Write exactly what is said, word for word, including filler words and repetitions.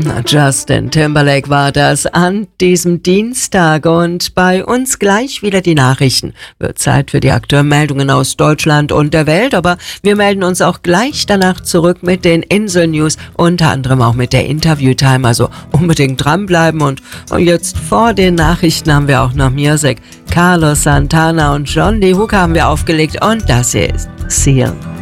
Justin Timberlake war das an diesem Dienstag und bei uns gleich wieder die Nachrichten. Wird Zeit für die aktuellen Meldungen aus Deutschland und der Welt, aber wir melden uns auch gleich danach zurück mit den Insel-News, unter anderem auch mit der Interview-Time, also unbedingt dranbleiben und jetzt vor den Nachrichten haben wir auch noch Music. Carlos Santana und John Lee Hooker haben wir aufgelegt und das hier ist Seal.